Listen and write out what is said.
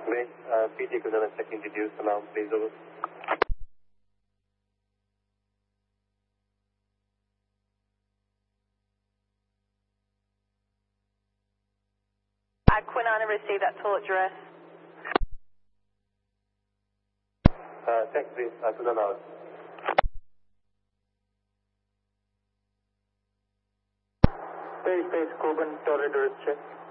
Great. PT could have checking deduced alarm, please, over. Quinana received that toilet dress. Check, please. Quinana out. Space, Coben, toilet dress check.